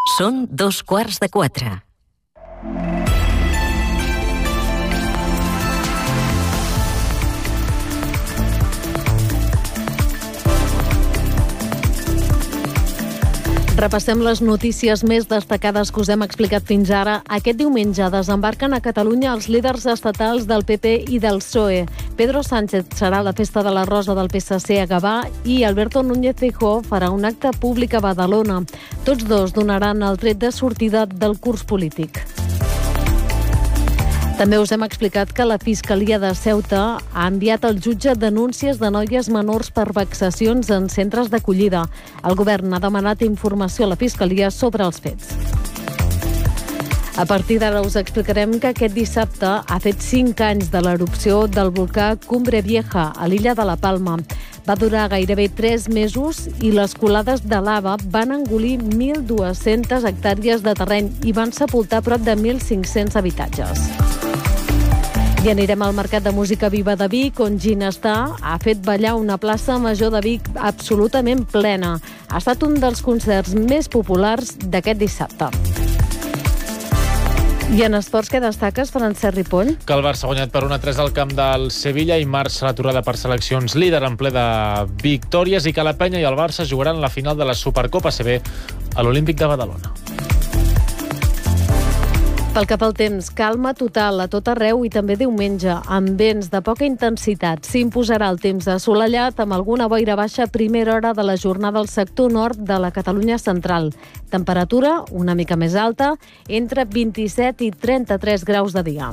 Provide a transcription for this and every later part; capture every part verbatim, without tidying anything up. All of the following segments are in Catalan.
Són dos quarts de quatre. Repassem les notícies més destacades que us hem explicat fins ara. Aquest diumenge desembarquen a Catalunya els líders estatals del P P i del P S O E. Pedro Sánchez serà a la Festa de la Rosa del P S C a Gavà i Alberto Núñez Feijóo farà un acte públic a Badalona. Tots dos donaran el tret de sortida del curs polític. També us hem explicat que la Fiscalia de Ceuta ha enviat al jutge denúncies de noies menors per vexacions en centres d'acollida. El govern ha demanat informació a la Fiscalia sobre els fets. A partir d'ara us explicarem que aquest dissabte ha fet cinc anys de l'erupció del volcà Cumbre Vieja a l'illa de la Palma. Va durar gairebé tres mesos i les colades de lava van engolir mil dues-centes hectàrees de terreny i van sepultar prop de mil cinc-cents habitatges. I anirem al Mercat de Música Viva de Vic, on Ginestar ha fet ballar una plaça major de Vic absolutament plena. Ha estat un dels concerts més populars d'aquest dissabte. I en esports, què destaques, Francesc Ripoll? Que el Barça ha guanyat per un a tres al camp del Sevilla i marxa l'aturada per seleccions, líder en ple de victòries, i que la Penya i el Barça jugaran la final de la Supercopa A C B a l'Olímpic de Badalona. Pel que fa al temps, calma total a tot arreu i també diumenge, amb vents de poca intensitat. S'imposarà el temps assolellat amb alguna boira baixa a primera hora de la jornada al sector nord de la Catalunya central. Temperatura una mica més alta, entre vint-i-set i trenta-tres graus de dia.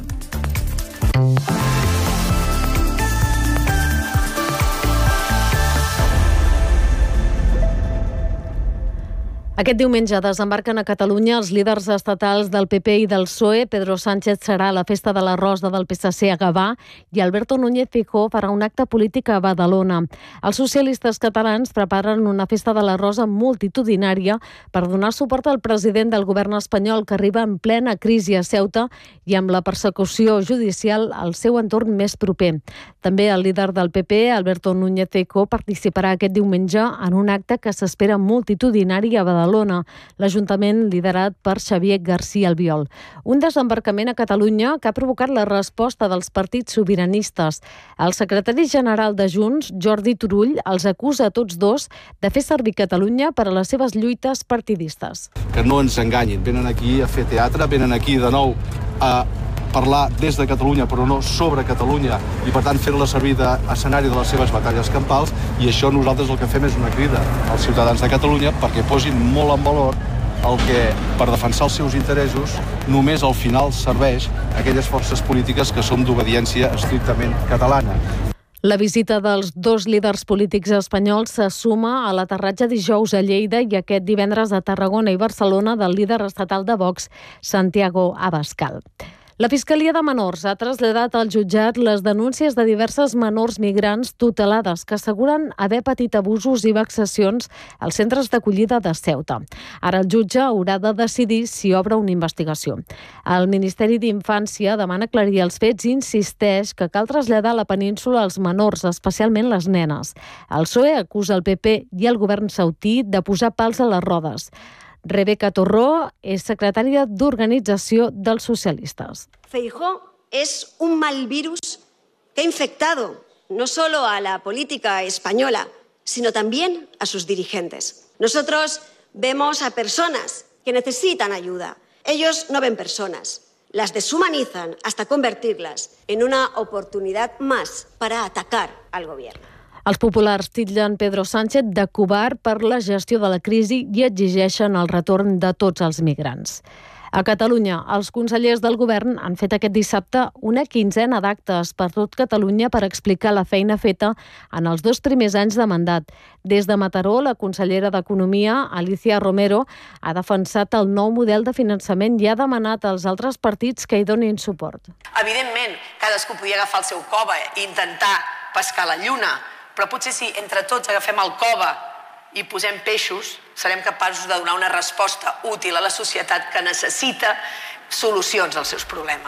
Aquest diumenge desembarquen a Catalunya els líders estatals del P P i del P S O E. Pedro Sánchez serà a la Festa de la Rosa del P S C a Gavà i Alberto Núñez Feijóo farà un acte polític a Badalona. Els socialistes catalans preparen una Festa de la Rosa multitudinària per donar suport al president del govern espanyol, que arriba en plena crisi a Ceuta i amb la persecució judicial al seu entorn més proper. També el líder del P P, Alberto Núñez Feijóo, participarà aquest diumenge en un acte que s'espera multitudinari a Badalona. L'Ajuntament liderat per Xavier García Albiol. Un desembarcament a Catalunya que ha provocat la resposta dels partits sobiranistes. El secretari general de Junts, Jordi Turull, els acusa a tots dos de fer servir Catalunya per a les seves lluites partidistes. Que no ens enganyin, venen aquí a fer teatre, venen aquí de nou a parlar des de Catalunya, però no sobre Catalunya, i per tant fer-la servir d'escenari de les seves batalles campals, i això nosaltres el que fem és una crida als ciutadans de Catalunya perquè posin molt en valor el que, per defensar els seus interessos, només al final serveix a aquelles forces polítiques que som d'obediència estrictament catalana. La visita dels dos líders polítics espanyols se suma a l'aterratge dijous a Lleida i aquest divendres a Tarragona i Barcelona del líder estatal de Vox, Santiago Abascal. La Fiscalia de Menors ha traslladat al jutjat les denúncies de diverses menors migrants tutelades que asseguren haver patit abusos i vexacions als centres d'acollida de Ceuta. Ara el jutge haurà de decidir si obre una investigació. El Ministeri d'Infància demana aclarir els fets i insisteix que cal traslladar a la península els menors, especialment les nenes. El P S O E acusa el P P i el govern saudí de posar pals a les rodes. Rebeca Torró és secretària d'Organització dels Socialistes. Feijóo es un mal virus que ha infectado no solo a la política española, sino también a sus dirigentes. Nosotros vemos a personas que necesitan ayuda. Ellos no ven personas, las deshumanizan hasta convertirlas en una oportunidad más para atacar al gobierno. Els populars titllen Pedro Sánchez de covard per la gestió de la crisi i exigeixen el retorn de tots els migrants. A Catalunya, els consellers del govern han fet aquest dissabte una quinzena d'actes per tot Catalunya per explicar la feina feta en els dos primers anys de mandat. Des de Mataró, la consellera d'Economia, Alicia Romero, ha defensat el nou model de finançament i ha demanat als altres partits que hi donin suport. Evidentment, cadascú podia agafar el seu cova i intentar pescar la lluna, però potser si entre tots agafem el cova i posem peixos, serem capaços de donar una resposta útil a la societat que necessita solucions als seus problemes.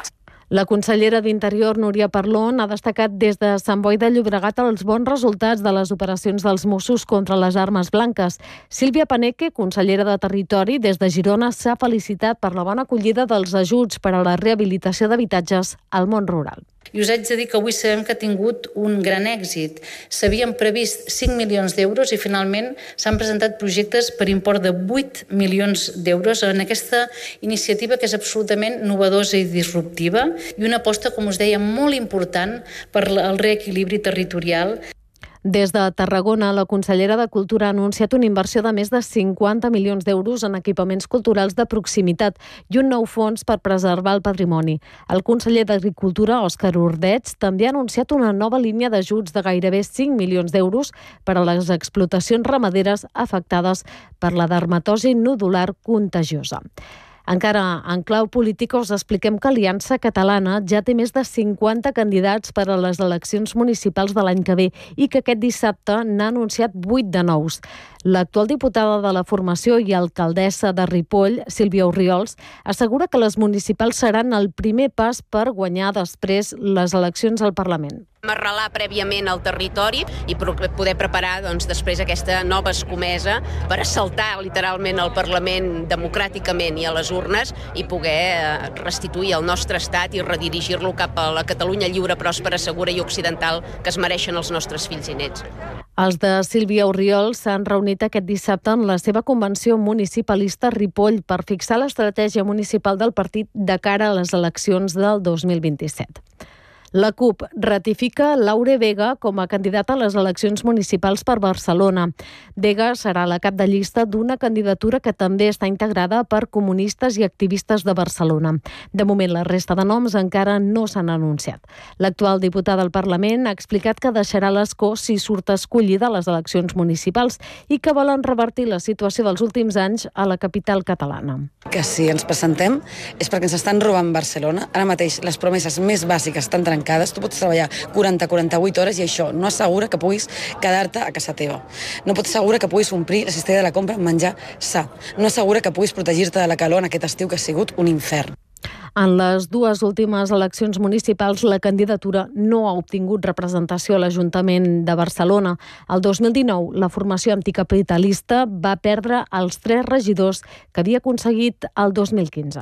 La consellera d'Interior, Núria Parlon, ha destacat des de Sant Boi de Llobregat els bons resultats de les operacions dels Mossos contra les armes blanques. Sílvia Paneque, consellera de Territori, des de Girona, s'ha felicitat per la bona acollida dels ajuts per a la rehabilitació d'habitatges al món rural. I us haig de dir que avui sabem que ha tingut un gran èxit. S'havien previst cinc milions d'euros i finalment s'han presentat projectes per import de vuit milions d'euros en aquesta iniciativa que és absolutament novedosa i disruptiva i una aposta, com us deia, molt important per al reequilibri territorial. Des de Tarragona, la consellera de Cultura ha anunciat una inversió de més de cinquanta milions d'euros en equipaments culturals de proximitat i un nou fons per preservar el patrimoni. El conseller d'Agricultura, Òscar Ordeig, també ha anunciat una nova línia d'ajuts de gairebé cinc milions d'euros per a les explotacions ramaderes afectades per la dermatosi nodular contagiosa. Encara en clau política us expliquem que Aliança Catalana ja té més de cinquanta candidats per a les eleccions municipals de l'any que ve i que aquest dissabte n'ha anunciat vuit de nous. L'actual diputada de la formació i alcaldessa de Ripoll, Sílvia Orriols, assegura que les municipals seran el primer pas per guanyar després les eleccions al Parlament. Arrelar prèviament el territori i poder preparar doncs, després aquesta nova escomesa per assaltar literalment el Parlament democràticament i a les urnes i poder restituir el nostre estat i redirigir-lo cap a la Catalunya lliure, pròspera, segura i occidental que es mereixen els nostres fills i nets. Els de Sílvia Orriols s'han reunit aquest dissabte en la seva convenció municipalista a Ripoll per fixar l'estratègia municipal del partit de cara a les eleccions del dos mil vint-i-set. La CUP ratifica Laure Vega com a candidata a les eleccions municipals per Barcelona. Vega serà la cap de llista d'una candidatura que també està integrada per comunistes i activistes de Barcelona. De moment, la resta de noms encara no s'han anunciat. L'actual diputada al Parlament ha explicat que deixarà l'escó si surt escollida a les eleccions municipals i que volen revertir la situació dels últims anys a la capital catalana. Que si ens presentem és perquè ens estan robant Barcelona. Ara mateix les promeses més bàsiques estan trencades. Tu pots treballar quaranta a quaranta-vuit hores i això no assegura que puguis quedar-te a casa teva. No pots assegurar que puguis omplir la cistella de la compra amb menjar sa. No assegura que puguis protegir-te de la calor en aquest estiu que ha sigut un infern. En les dues últimes eleccions municipals, la candidatura no ha obtingut representació a l'Ajuntament de Barcelona. El dos mil dinou, la formació anticapitalista va perdre els tres regidors que havia aconseguit el dos mil quinze.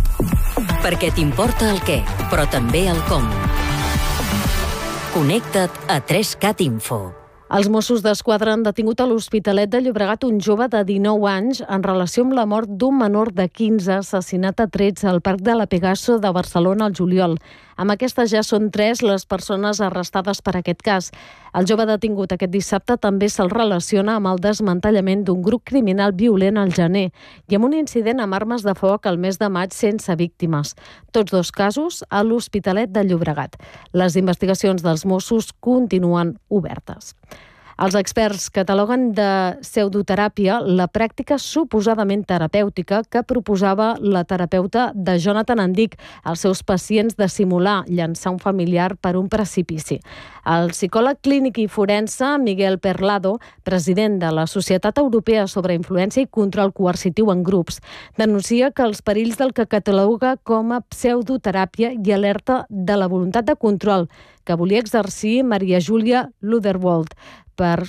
Perquè t'importa el què, però també el com. Connecta't a tres cat Info. Els Mossos d'Esquadra han detingut a l'Hospitalet de Llobregat un jove de dinou anys en relació amb la mort d'un menor de quinze assassinat a trets al Parc de la Pegaso de Barcelona al juliol. Amb aquestes ja són tres les persones arrestades per aquest cas. El jove detingut aquest dissabte també se'l relaciona amb el desmantellament d'un grup criminal violent al gener i amb un incident amb armes de foc al mes de maig sense víctimes. Tots dos casos a l'Hospitalet de Llobregat. Les investigacions dels Mossos continuen obertes. Els experts cataloguen de pseudoteràpia la pràctica suposadament terapèutica que proposava la terapeuta de Jonathan Andic als seus pacients de simular llançar un familiar per un precipici. El psicòleg clínic i forense Miguel Perlado, president de la Societat Europea sobre Influència i Control Coercitiu en Grups, denuncia que els perills del que cataloga com a pseudoteràpia i alerta de la voluntat de control que volia exercir Maria Júlia Luderwold per